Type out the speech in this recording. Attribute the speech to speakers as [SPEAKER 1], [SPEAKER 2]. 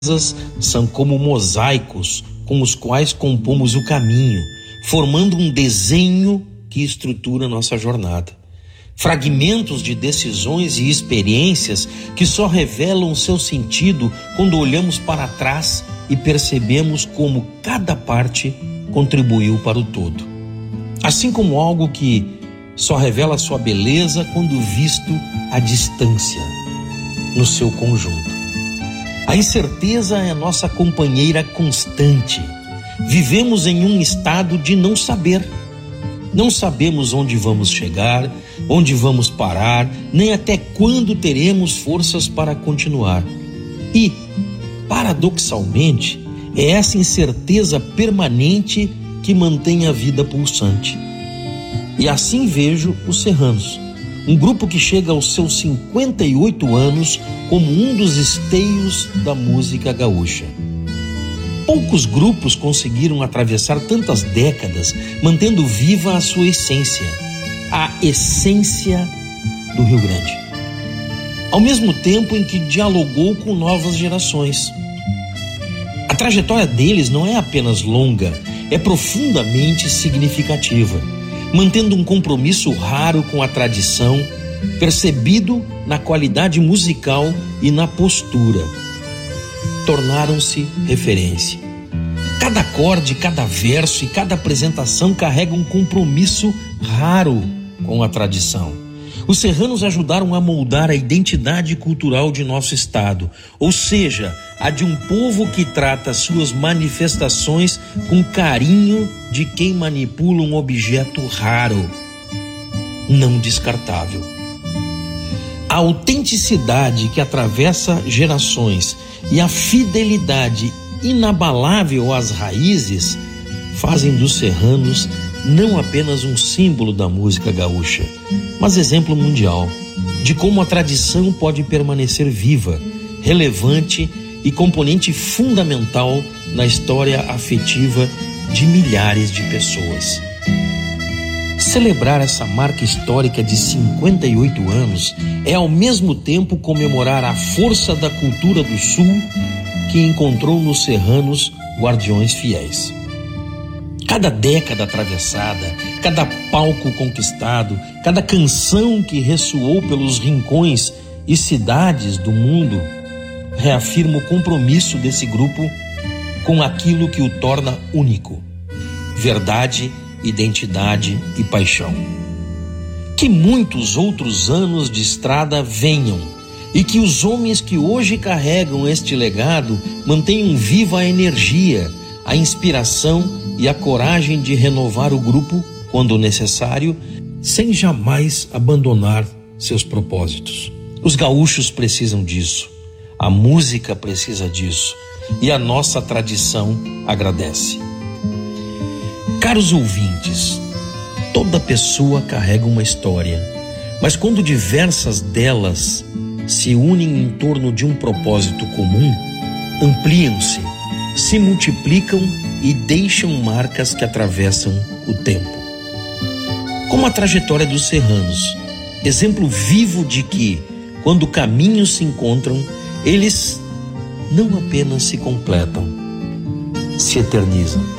[SPEAKER 1] são como mosaicos com os quais compomos o caminho, formando um desenho que estrutura nossa jornada. Fragmentos de decisões e experiências que só revelam seu sentido quando olhamos para trás e percebemos como cada parte contribuiu para o todo. Assim como algo que só revela sua beleza quando visto à distância, no seu conjunto. A incerteza é nossa companheira constante. Vivemos em um estado de não saber. Não sabemos onde vamos chegar, onde vamos parar, nem até quando teremos forças para continuar. E, paradoxalmente, é essa incerteza permanente que mantém a vida pulsante. E assim vejo os Serranos, um grupo que chega aos seus 58 anos como um dos esteios da música gaúcha. Poucos grupos conseguiram atravessar tantas décadas, mantendo viva a sua essência, a essência do Rio Grande. Ao mesmo tempo em que dialogou com novas gerações. A trajetória deles não é apenas longa, é profundamente significativa, mantendo um compromisso raro com a tradição, percebido na qualidade musical e na postura. Tornaram-se referência. Cada acorde, cada verso e cada apresentação carrega um compromisso raro com a tradição. Os Serranos ajudaram a moldar a identidade cultural de nosso estado, ou seja, a de um povo que trata suas manifestações com carinho de quem manipula um objeto raro, não descartável. A autenticidade que atravessa gerações e a fidelidade inabalável às raízes fazem dos Serranos não apenas um símbolo da música gaúcha, mas exemplo mundial de como a tradição pode permanecer viva, relevante e componente fundamental na história afetiva de milhares de pessoas. Celebrar essa marca histórica de 58 anos é ao mesmo tempo comemorar a força da cultura do Sul que encontrou nos Serranos guardiões fiéis. Cada década atravessada, cada palco conquistado, cada canção que ressoou pelos rincões e cidades do mundo reafirma o compromisso desse grupo com aquilo que o torna único: verdade, identidade e paixão. Que muitos outros anos de estrada venham e que os homens que hoje carregam este legado mantenham viva a energia, a inspiração e a coragem de renovar o grupo quando necessário, sem jamais abandonar seus propósitos. Os gaúchos precisam disso, a música precisa disso e a nossa tradição agradece. Caros ouvintes, toda pessoa carrega uma história, mas quando diversas delas se unem em torno de um propósito comum, ampliam-se, se multiplicam e deixam marcas que atravessam o tempo. Como a trajetória dos Serranos, exemplo vivo de que, quando caminhos se encontram, eles não apenas se completam, se eternizam.